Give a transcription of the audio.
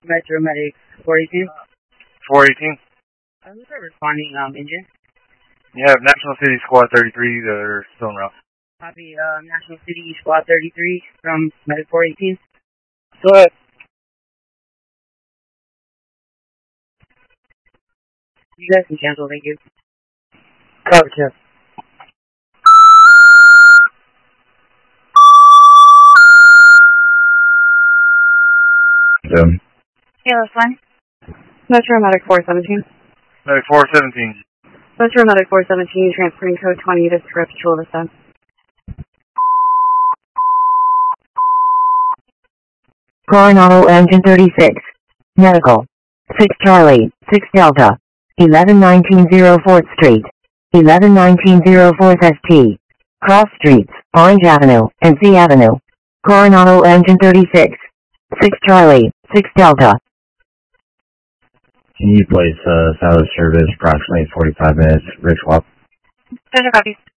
Metro Medic 418. 418. Who's our responding engine? You have National City Squad 33, they're still en route. Copy, National City Squad 33 from Medic 418. Go ahead. You guys can cancel, thank you. Copy, cancel. Yeah, that's fine. Metro Medic 417. Medic 417. Metro Medic 417, transferring code 20 to script Chula Vista. Coronado Engine 36. Medical. 6 Charlie, 6 Delta. 1119 4th Street. 1119 4th ST. Cross Streets, Orange Avenue, and Z Avenue. Coronado Engine 36. 6 Charlie, 6 Delta. Can you place salvage service approximately 45 minutes, Rich Wap? Center copies.